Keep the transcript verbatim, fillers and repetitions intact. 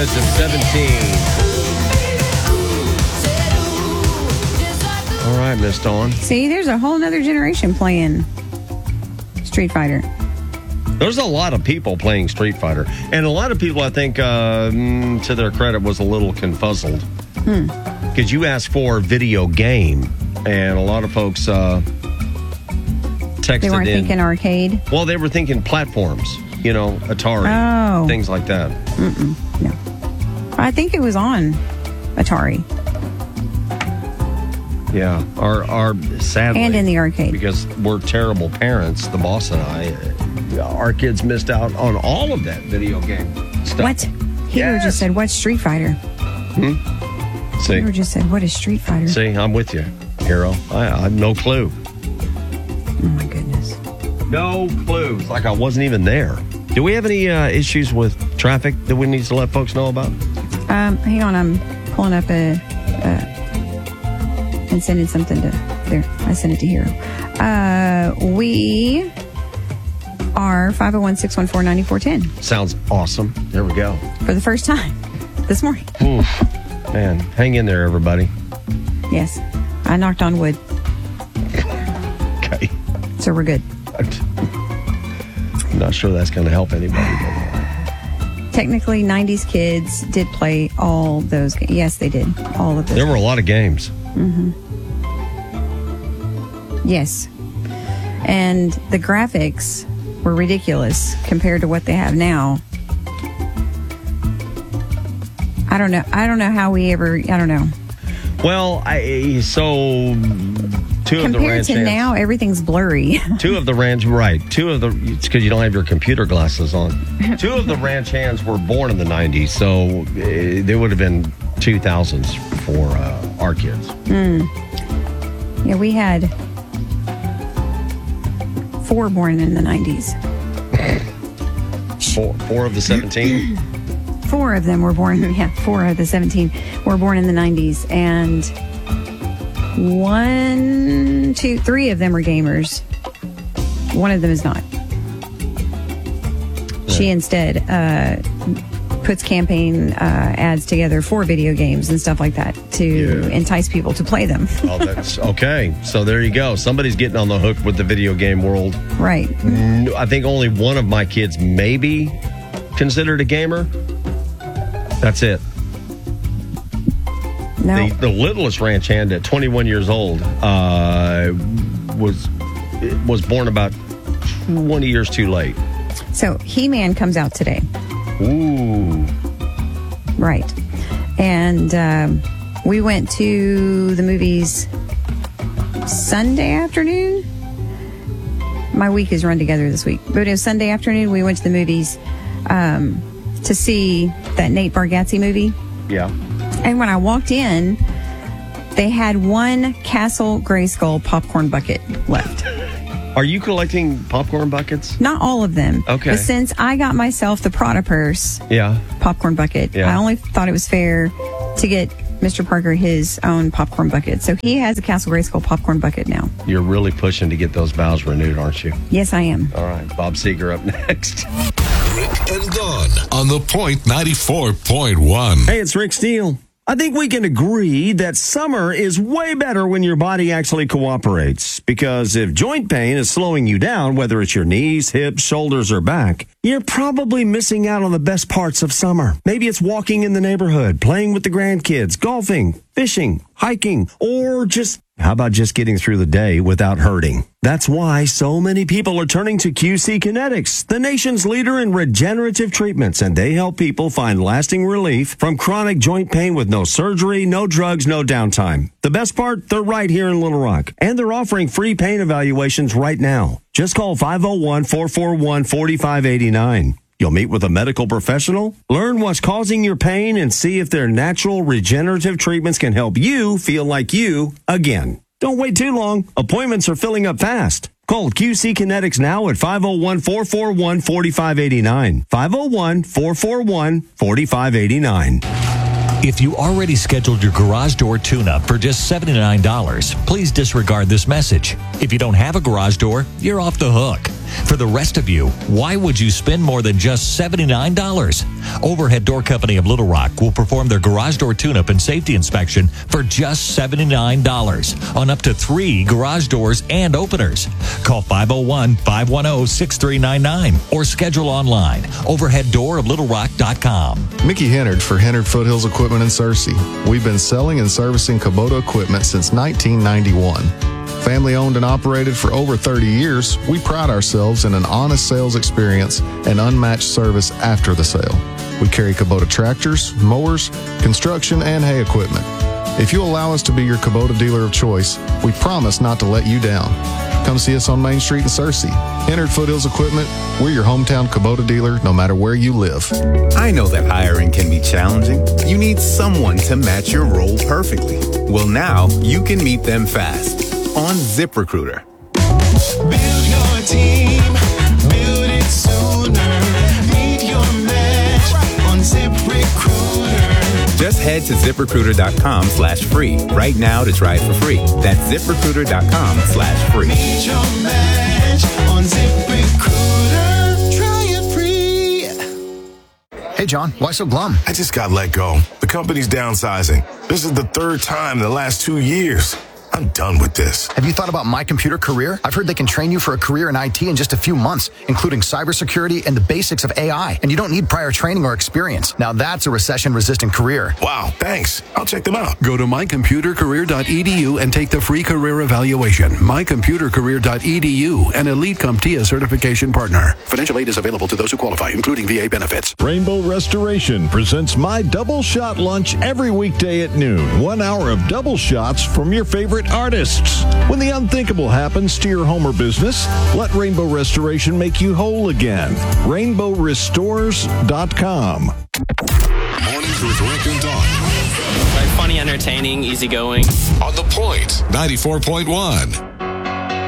of seventeen. All right, Miss Dawn. See, there's a whole nother generation playing Street Fighter. There's a lot of people playing Street Fighter. And a lot of people, I think, uh, mm, to their credit, was a little confuzzled. Because hmm. you asked for video game, and a lot of folks uh, texted in. They weren't in. thinking arcade? Well, they were thinking platforms. You know, Atari. Oh. Things like that. Mm-mm, no. I think it was on Atari. Yeah, our our sadly, and in the arcade, because we're terrible parents. The boss and I, our kids missed out on all of that video game stuff. What? Hero yes. just said, "What's Street Fighter?" Hmm. See, Hero just said, "What is Street Fighter?" See, I'm with you, Hero. I, I have no clue. Oh my goodness, no clue. It's like I wasn't even there. Do we have any uh, issues with traffic that we need to let folks know about? Um, hang on, I'm pulling up a. a and sending something to there. I sent it to Hero. Uh, we are five oh one, six one four, nine four one oh. Sounds awesome. There we go. For the first time this morning. Oof. Man, hang in there, everybody. Yes. I knocked on wood. Okay. So we're good. I'm not sure that's going to help anybody. But... Technically, nineties kids did play all those games. Yes, they did. All of those. There were a lot of games. Mm-hmm. Yes. And the graphics were ridiculous compared to what they have now. I don't know. I don't know how we ever, I don't know. Well, I so two compared of the ranch to hands, now, everything's blurry. Two of the ranch, right. Two of the, it's because you don't have your computer glasses on. Two of the ranch hands were born in the nineties, so uh, they would have been two thousands for uh, our kids. Mm. Yeah, we had four born in the nineties. Four, four of the seventeen? Four of them were born, yeah, four of the seventeen were born in the nineties. And one, two, three of them are gamers. One of them is not. Yeah. She instead uh, puts campaign uh, ads together for video games and stuff like that to yeah. entice people to play them. Oh, that's okay. So there you go. Somebody's getting on the hook with the video game world. Right. I think only one of my kids may be considered a gamer. That's it. No. The, the littlest ranch hand at twenty-one years old uh, was was born about twenty years too late. So He-Man comes out today. Ooh. Right. And um, we went to the movies Sunday afternoon. My week is run together this week. But it was Sunday afternoon. We went to the movies um, to see that Nate Bargatze movie. Yeah. And when I walked in, they had one Castle Grayskull popcorn bucket left. Are you collecting popcorn buckets? Not all of them. Okay. But since I got myself the Prada purse yeah. popcorn bucket, yeah. I only thought it was fair to get Mister Parker his own popcorn bucket. So he has a Castle Grayskull popcorn bucket now. You're really pushing to get those vows renewed, aren't you? Yes, I am. All right. Bob Seger up next. Rick and Dawn on the Point ninety-four point one. Hey, it's Rick Steele. I think we can agree that summer is way better when your body actually cooperates. Because if joint pain is slowing you down, whether it's your knees, hips, shoulders, or back, you're probably missing out on the best parts of summer. Maybe it's walking in the neighborhood, playing with the grandkids, golfing, fishing, hiking, or just, how about just getting through the day without hurting? That's why so many people are turning to Q C Kinetics, the nation's leader in regenerative treatments, and they help people find lasting relief from chronic joint pain with no surgery, no drugs, no downtime. The best part, they're right here in Little Rock, and they're offering free pain evaluations right now. Just call five oh one, four four one, four five eight nine. You'll meet with a medical professional, learn what's causing your pain, and see if their natural regenerative treatments can help you feel like you again. Don't wait too long. Appointments are filling up fast. Call Q C Kinetics now at five oh one, four four one, four five eight nine. five oh one, four four one, four five eight nine. If you already scheduled your garage door tune-up for just seventy-nine dollars, please disregard this message. If you don't have a garage door, you're off the hook. For the rest of you, why would you spend more than just seventy-nine dollars? Overhead Door Company of Little Rock will perform their garage door tune-up and safety inspection for just seventy-nine dollars on up to three garage doors and openers. Call five oh one, five one oh, six three nine nine or schedule online, overhead door of little rock dot com. Mickey Hennard for Hennard Foothills Equipment in Searcy. We've been selling and servicing Kubota equipment since nineteen ninety-one. Family owned and operated for over thirty years, we pride ourselves in an honest sales experience and unmatched service after the sale. We carry Kubota tractors, mowers, construction, and hay equipment. If you allow us to be your Kubota dealer of choice, we promise not to let you down. Come see us on Main Street in Searcy. Hennard Foothills Equipment, we're your hometown Kubota dealer no matter where you live. I know that hiring can be challenging. You need someone to match your role perfectly. Well, now you can meet them fast on ZipRecruiter. Build your team, build it sooner. Meet your match on ZipRecruiter. Just head to ZipRecruiter.com slash free right now to try it for free. That's ZipRecruiter.com slash free. Meet your match on ZipRecruiter. Try it free. Hey, John, why so glum? I just got let go. The company's downsizing. This is the third time in the last two years. I'm done with this. Have you thought about My Computer Career? I've heard they can train you for a career in I T in just a few months, including cybersecurity and the basics of A I. And you don't need prior training or experience. Now that's a recession-resistant career. Wow, thanks. I'll check them out. Go to my computer career dot e d u and take the free career evaluation. my computer career dot e d u, an Elite CompTIA certification partner. Financial aid is available to those who qualify, including V A benefits. Rainbow Restoration presents My Double Shot Lunch every weekday at noon. One hour of double shots from your favorite artists. When the unthinkable happens to your home or business, let Rainbow Restoration make you whole again. rainbow restores dot com. Mornings with Rick and Dawn. Like funny, entertaining, easygoing. On the Point ninety-four point one.